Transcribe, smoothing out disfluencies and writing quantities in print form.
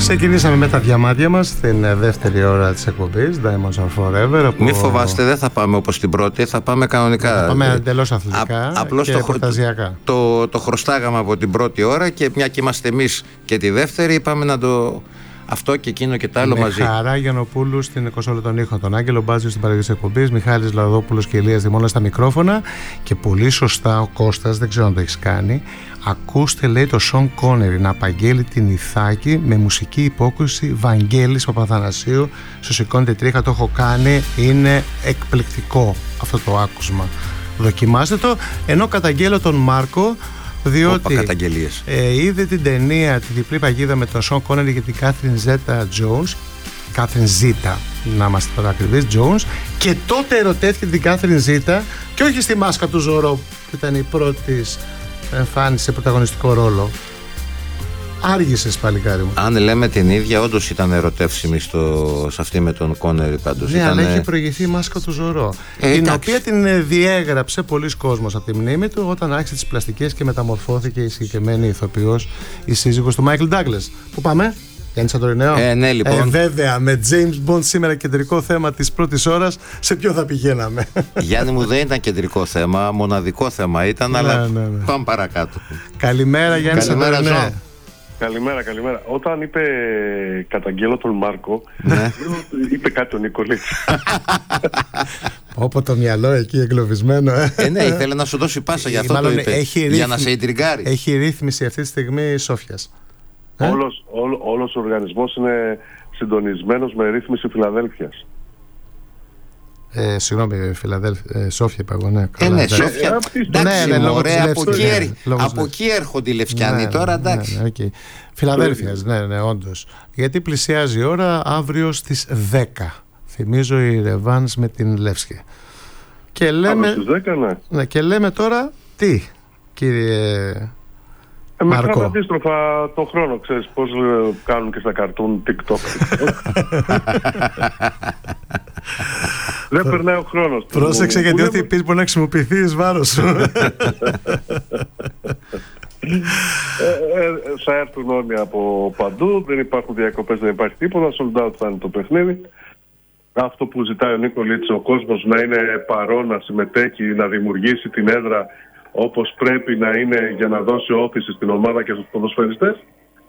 Ξεκινήσαμε με τα διαμάντια μας στην δεύτερη ώρα της εκπομπής Diamonds Are Forever. Μη φοβάστε, δεν θα πάμε όπως την πρώτη, θα πάμε κανονικά. Θα πάμε εντελώς αθλητικά απλώς και φανταζιακά. Το χρωστάγαμε από την πρώτη ώρα και μια και είμαστε εμείς και τη δεύτερη, είπαμε να το... Αυτό και εκείνο και το άλλο μαζί. Χαρά Γιαννοπούλου στην 20 των ήχων, τον Άγγελο Μπάζιο στην παραγωγή της εκπομπής, Μιχάλης Λαδόπουλος και Ηλίας Δημώνα στα μικρόφωνα. Και πολύ σωστά ο Κώστας, δεν ξέρω αν το έχεις κάνει. Ακούστε, λέει, το Σον Κόνερι να απαγγέλει την Ιθάκη με μουσική υπόκριση Βαγγέλης Παπαθανασίου. Στο σηκώνεται τρίχα, το έχω κάνει. Είναι εκπληκτικό αυτό το άκουσμα. Δοκιμάστε το. Ενώ καταγγέλλω τον Μάρκο, διότι είδε την ταινία τη διπλή παγίδα με τον Σον Κόνερι και την Κάθριν Ζέτα Τζόουνς, Κάθριν Ζήτα να είμαστε τώρα ακριβείς, Τζόουνς, και τότε ερωτεύτηκε την Κάθριν Ζήτα και όχι στη μάσκα του Ζωρό που ήταν η πρώτη της εμφάνιση σε πρωταγωνιστικό ρόλο. Άργησες, παλικάρι μου. Αν λέμε την ίδια, όντως ήταν ερωτεύσιμη σε αυτή με τον Κόνερι πάντως. Ναι, αλλά έχει προηγηθεί η μάσκα του Ζωρό, την οποία την διέγραψε πολλοί κόσμος από τη μνήμη του όταν άρχισε τις πλαστικές και μεταμορφώθηκε η συγκεκριμένη ηθοποιός, η σύζυγος του Μάικλ Ντάγκλες. Πού πάμε? Γιάννη Σαντορινέο. Ναι, λοιπόν. Βέβαια, με James Bond σήμερα κεντρικό θέμα της πρώτης ώρας, σε ποιο θα πηγαίναμε? Γιάννη μου, δεν ήταν κεντρικό θέμα, μοναδικό θέμα ήταν, αλλά πάμε παρακάτω. Καλημέρα, Γιάννη Σαντορινέο. Καλημέρα. Όταν είπε καταγγέλλω τον Μάρκο, είπε κάτι ο Νικολής. Όπω το μυαλό εκεί εγκλωβισμένο. Ναι, ήθελε να σου δώσει πάσα, γι' αυτό το είπε. Για να σε ιντριγκάρει. Έχει ρύθμιση αυτή τη στιγμή Σόφιας. Όλος ο οργανισμός είναι συντονισμένος με ρύθμιση Φιλαδέλφειας. Συγγνώμη, Σόφια είπα εγώ, ναι. Ναι, Σόφια. Εντάξει, ωραία, από εκεί έρχονται οι Λευκιάνοι τώρα, εντάξει. Φιλαδέλφειας, ναι, όντως. Γιατί πλησιάζει η ώρα, αύριο στις 10. Θυμίζω η ρεβάνς με την Λεύσκη. Και λέμε, στις 10, ναι. Και λέμε τώρα τι, κύριε Μάρκο? Μετράμε αντίστροφα το χρόνο, ξέρεις πώς κάνουν και στα καρτούν TikTok. Δεν περνάει ο χρόνος. Πρόσεξε, γιατί ό,τι πεις μπορεί να χρησιμοποιηθεί εις βάρος σου. Θα έρθουν όλοι από παντού, δεν υπάρχουν διακοπές, δεν υπάρχει τίποτα, sold out θα είναι το παιχνίδι. Αυτό που ζητάει ο Νίκολιτς, ο κόσμος να είναι παρόν, να συμμετέχει, να δημιουργήσει την έδρα όπως πρέπει να είναι για να δώσει όθηση στην ομάδα και στους ποδοσφαιριστές.